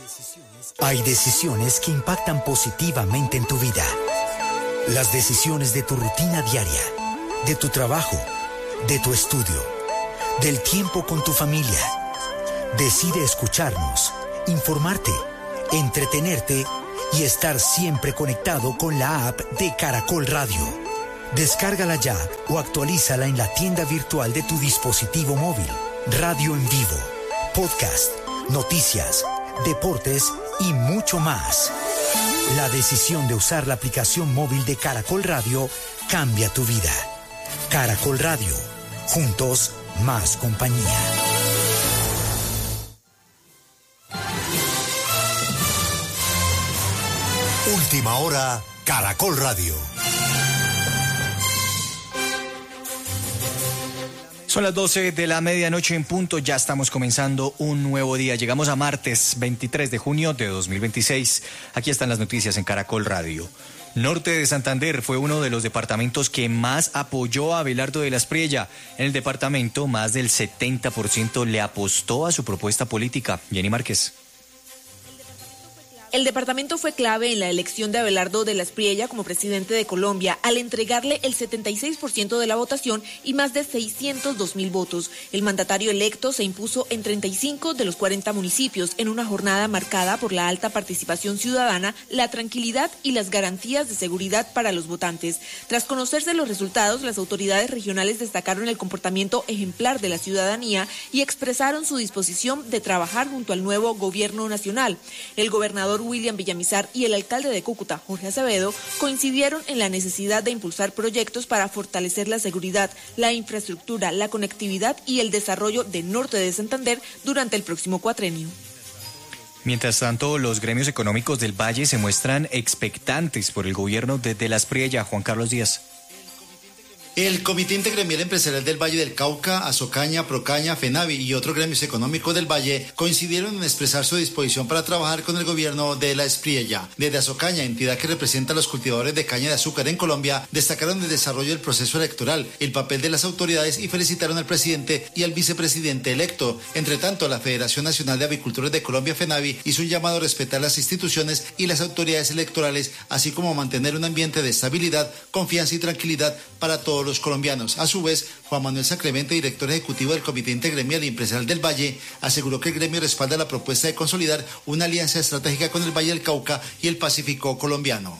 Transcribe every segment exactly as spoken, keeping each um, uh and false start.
Hay decisiones que impactan positivamente en tu vida. Las decisiones de tu rutina diaria, de tu trabajo, de tu estudio, del tiempo con tu familia. Decide escucharnos, informarte, entretenerte y estar siempre conectado con la app de Caracol Radio. Descárgala ya o actualízala en la tienda virtual de tu dispositivo móvil. Radio en vivo, podcast, noticias, deportes y mucho más. La decisión de usar la aplicación móvil de Caracol Radio cambia tu vida. Caracol Radio, juntos más compañía. Última hora, Caracol Radio. Son las doce de la medianoche en punto, ya estamos comenzando un nuevo día. Llegamos a martes veintitrés de junio de dos mil veintiséis. Aquí están las noticias en Caracol Radio. Norte de Santander fue uno de los departamentos que más apoyó a Abelardo de la Espriella. En el departamento, más del setenta por ciento le apostó a su propuesta política. Jenny Márquez. El departamento fue clave en la elección de Abelardo de la Espriella como presidente de Colombia al entregarle el setenta y seis por ciento de la votación y más de seiscientos dos mil votos. El mandatario electo se impuso en treinta y cinco de los cuarenta municipios en una jornada marcada por la alta participación ciudadana, la tranquilidad y las garantías de seguridad para los votantes. Tras conocerse los resultados, las autoridades regionales destacaron el comportamiento ejemplar de la ciudadanía y expresaron su disposición de trabajar junto al nuevo gobierno nacional. El gobernador William Villamizar y el alcalde de Cúcuta, Jorge Acevedo, coincidieron en la necesidad de impulsar proyectos para fortalecer la seguridad, la infraestructura, la conectividad y el desarrollo del norte de Santander durante el próximo cuatrenio. Mientras tanto, los gremios económicos del Valle se muestran expectantes por el gobierno de De la Espriella. Juan Carlos Díaz. El Comité Intergremial Empresarial del Valle del Cauca, Azocaña, Procaña, FENAVI y otros gremios económicos del Valle coincidieron en expresar su disposición para trabajar con el gobierno de la Espriella. Desde Azocaña, entidad que representa a los cultivadores de caña de azúcar en Colombia, destacaron el desarrollo del proceso electoral, el papel de las autoridades y felicitaron al presidente y al vicepresidente electo. Entre tanto, la Federación Nacional de Avicultores de Colombia, FENAVI, hizo un llamado a respetar las instituciones y las autoridades electorales, así como mantener un ambiente de estabilidad, confianza y tranquilidad para todos los colombianos. A su vez, Juan Manuel Saclemente, director ejecutivo del Comité Intergremial y Empresarial del Valle, aseguró que el gremio respalda la propuesta de consolidar una alianza estratégica con el Valle del Cauca y el Pacífico colombiano.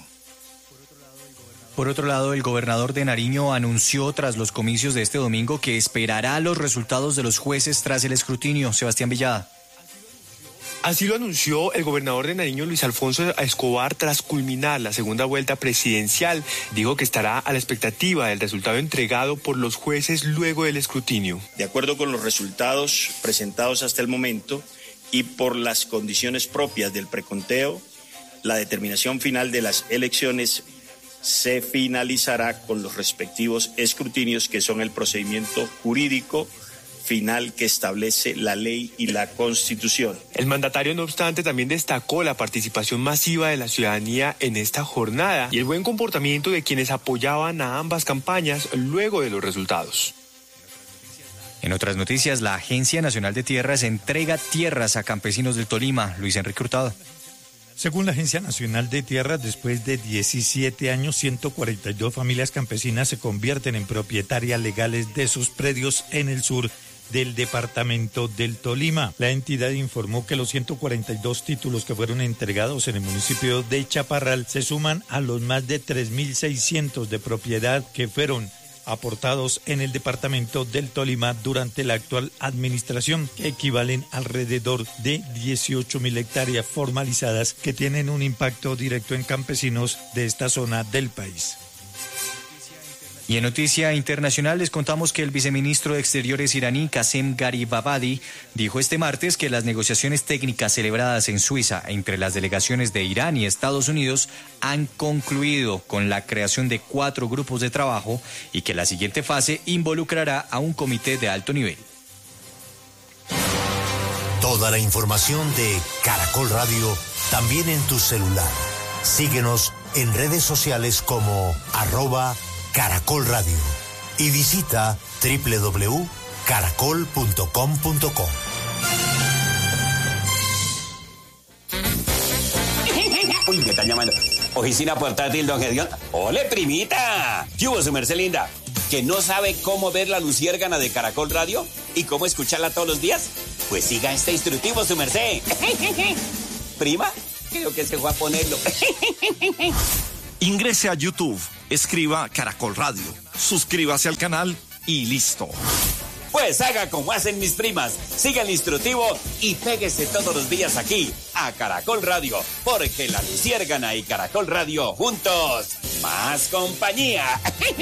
Por otro lado, el gobernador de Nariño anunció tras los comicios de este domingo que esperará los resultados de los jueces tras el escrutinio. Sebastián Villada. Así lo anunció el gobernador de Nariño, Luis Alfonso Escobar, tras culminar la segunda vuelta presidencial. Dijo que estará a la expectativa del resultado entregado por los jueces luego del escrutinio. De acuerdo con los resultados presentados hasta el momento y por las condiciones propias del preconteo, la determinación final de las elecciones se finalizará con los respectivos escrutinios, que son el procedimiento jurídico final que establece la ley y la Constitución. El mandatario, no obstante, también destacó la participación masiva de la ciudadanía en esta jornada y el buen comportamiento de quienes apoyaban a ambas campañas luego de los resultados. En otras noticias, la Agencia Nacional de Tierras entrega tierras a campesinos del Tolima. Luis Enrique Hurtado. Según la Agencia Nacional de Tierras, después de diecisiete años, ciento cuarenta y dos familias campesinas se convierten en propietarias legales de sus predios en el sur del departamento del Tolima. La entidad informó que los ciento cuarenta y dos títulos que fueron entregados en el municipio de Chaparral se suman a los más de tres mil seiscientos de propiedad que fueron aportados en el departamento del Tolima durante la actual administración, que equivalen alrededor de dieciocho mil hectáreas formalizadas que tienen un impacto directo en campesinos de esta zona del país. Y en noticia internacional les contamos que el viceministro de Exteriores iraní, Qasem Garibabadi, dijo este martes que las negociaciones técnicas celebradas en Suiza entre las delegaciones de Irán y Estados Unidos han concluido con la creación de cuatro grupos de trabajo y que la siguiente fase involucrará a un comité de alto nivel. Toda la información de Caracol Radio también en tu celular. Síguenos en redes sociales como arroba Caracol Radio y visita doble u doble u doble u punto caracol punto com punto co. Uy, me están llamando. Oficina portátil, don Gedeón. ¡Ole, primita! ¿Qué hubo, su merced linda? ¿Que no sabe cómo ver la luciérgana de Caracol Radio y cómo escucharla todos los días? Pues siga este instructivo, su merced. ¿Prima? Creo que se fue a ponerlo. Ingrese a YouTube, escriba Caracol Radio, suscríbase al canal y listo. Pues haga como hacen mis primas, siga el instructivo y péguese todos los días aquí a Caracol Radio, porque la luciérgana y Caracol Radio juntos, más compañía.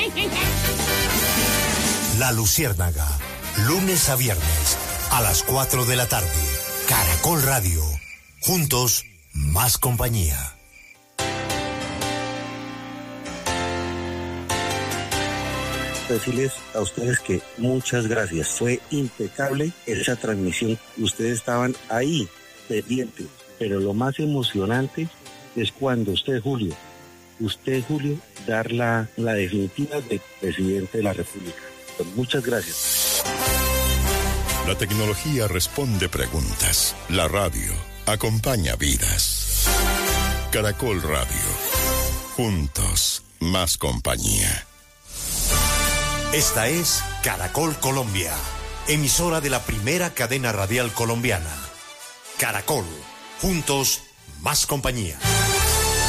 La Luciérnaga, lunes a viernes a las cuatro de la tarde. Caracol Radio, juntos, más compañía. Decirles a ustedes que muchas gracias. Fue impecable esa transmisión. Ustedes estaban ahí, pendientes. Pero lo más emocionante es cuando usted, Julio, usted, Julio, dar la, la definitiva de presidente de la República. Pues muchas gracias. La tecnología responde preguntas. La radio acompaña vidas. Caracol Radio. Juntos, más compañía. Esta es Caracol Colombia, emisora de la primera cadena radial colombiana. Caracol, juntos, más compañía.